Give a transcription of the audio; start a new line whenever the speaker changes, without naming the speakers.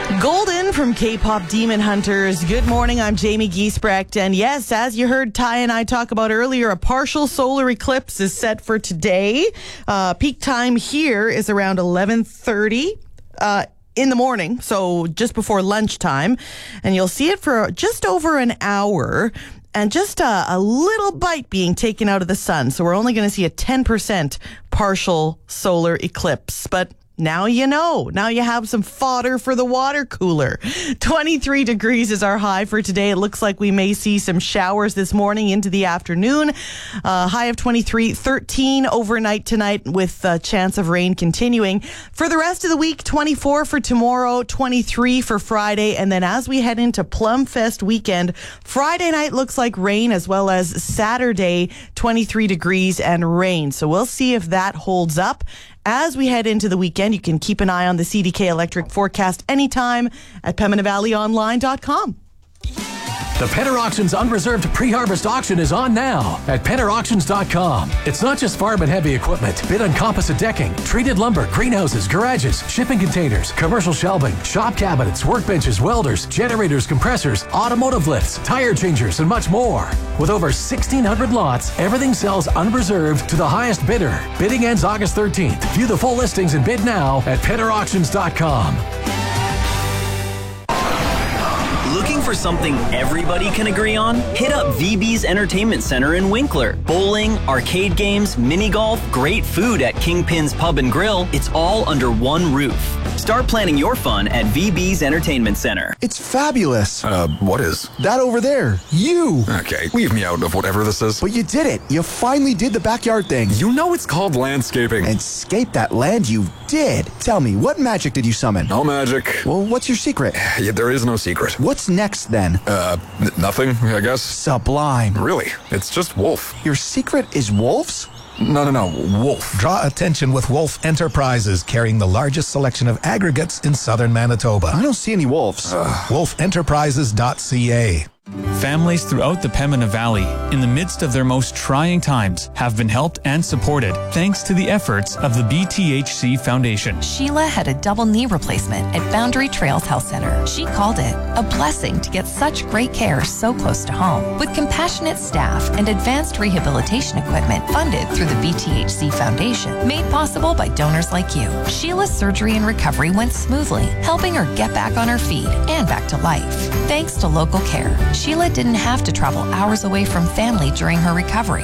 Golden from K-Pop Demon Hunters. Good morning, I'm Jamie Giesbrecht. And yes, as you heard Ty and I talk about earlier, a partial solar eclipse is set for today. Peak time here is around 11:30 in the morning, so just before lunchtime. And you'll see it for just over an hour. And just a little bite being taken out of the sun. So we're only going to see a 10% partial solar eclipse. But now you know. Now you have some fodder for the water cooler. 23 degrees is our high for today. It looks like we may see some showers this morning into the afternoon. High of 23, 13 overnight tonight with a chance of rain continuing. For the rest of the week, 24 for tomorrow, 23 for Friday. And then as we head into Plum Fest weekend, Friday night looks like rain, as well as Saturday, 23 degrees and rain. So we'll see if that holds up. As we head into the weekend, you can keep an eye on the CDK Electric forecast anytime at PembinaValleyOnline.com.
The Penner Auctions Unreserved Pre-Harvest Auction is on now at PennerAuctions.com. It's not just farm and heavy equipment. Bid on composite decking, treated lumber, greenhouses, garages, shipping containers, commercial shelving, shop cabinets, workbenches, welders, generators, compressors, automotive lifts, tire changers, and much more. With over 1,600 lots, everything sells unreserved to the highest bidder. Bidding ends August 13th. View the full listings and bid now at PennerAuctions.com.
Looking for something everybody can agree on? Hit up VB's Entertainment Center in Winkler. Bowling, arcade games, mini golf, great food at Kingpin's Pub and Grill. It's all under one roof. Start planning your fun at VB's Entertainment Center.
It's fabulous.
What is?
That over there. You.
Okay, leave me out of whatever this is.
But you did it. You finally did the backyard thing.
You know it's called landscaping.
And scape that land you did. Tell me, what magic did you summon?
No magic.
Well, what's your secret?
Yeah, there is no secret.
What's next then?
Nothing, I guess.
Sublime.
Really? It's just wolf.
Your secret is wolves?
No, wolf.
Draw attention with Wolf Enterprises, carrying the largest selection of aggregates in southern Manitoba.
I don't see any wolves.
Wolfenterprises.ca.
Families throughout the Pembina Valley, in the midst of their most trying times, have been helped and supported thanks to the efforts of the BTHC Foundation.
Sheila had a double knee replacement at Boundary Trails Health Center. She called it a blessing to get such great care so close to home. With compassionate staff and advanced rehabilitation equipment funded through the BTHC Foundation, made possible by donors like you, Sheila's surgery and recovery went smoothly, helping her get back on her feet and back to life. Thanks to local care, Sheila didn't have to travel hours away from family during her recovery.